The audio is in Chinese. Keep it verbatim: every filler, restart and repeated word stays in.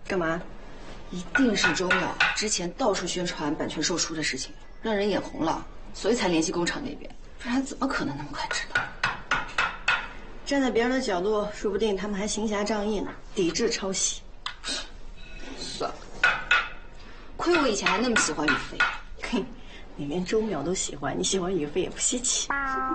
干嘛？ 一定是周淼之前到处宣传版权售出的事情，让人眼红了，所以才联系工厂那边，不然怎么可能那么快知道？ 站在别人的角度，说不定他们还行侠仗义呢，抵制抄袭。 算了，亏我以前还那么喜欢宇飞。 嘿，你连周淼都喜欢，你喜欢宇飞也不稀奇。